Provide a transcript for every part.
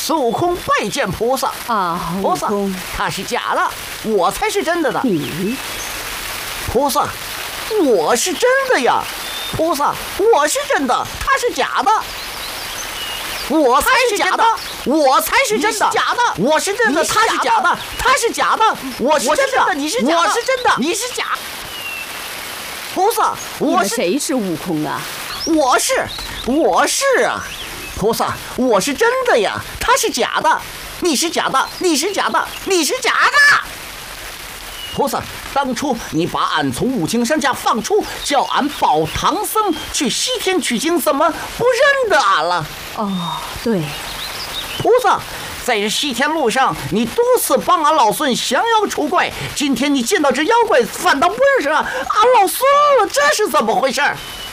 孙悟空拜见菩萨啊， 菩萨，他是假的，我才是真的呢。 你， 菩萨，我是真的呀。菩萨，我是真的，他是假的。我才是假的，我才是真的，假的，我是真的，他是假的，他是假的，我是真的，你是假的，我是真的，你是假。菩萨， 我是谁是悟空啊？ 我是啊。菩萨，我是真的呀，他是假的，你是假的，你是假的，你是假的。菩萨，当初你把俺从五清山下放出，叫俺保唐僧去西天取经，怎么不认得俺了？ 哦，对。 菩萨，在这西天路上，你多次帮俺老孙降妖除怪，今天你见到这妖怪，反倒不认识俺老孙了，这是怎么回事？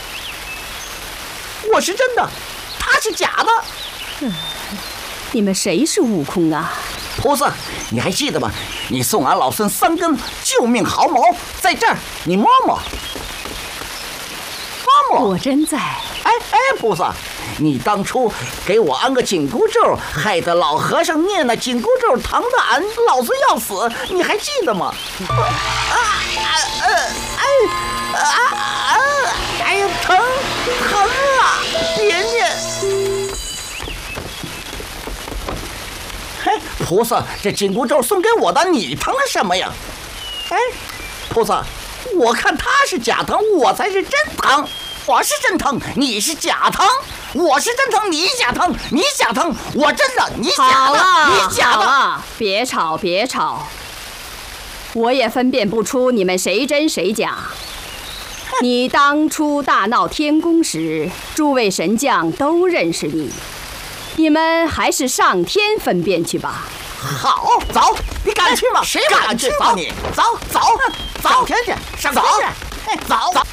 我是真的，他是假的。 你们谁是悟空啊？ 菩萨，你还记得吗？你送俺老孙3根救命毫毛，在这儿，你摸摸。摸摸。 果真在。 哎，菩萨，你当初给我安个紧箍咒，害得老和尚念那紧箍咒，疼得俺老孙要死，你还记得吗？哎呀，疼啊！别念。嘿，菩萨，这紧箍咒送给我的，你疼什么呀？哎，菩萨，我看他是假疼，我才是真疼。我是真疼，你是假疼；我是真疼，你假疼；你假疼，我真的，你假的，你假的。 好了，别吵，别吵。我也分辨不出你们谁真谁假。你当初大闹天宫时，诸位神将都认识你，你们还是上天分辨去吧。 好，走，你敢去吗？谁敢去吗？你走，上天去，上天去，走。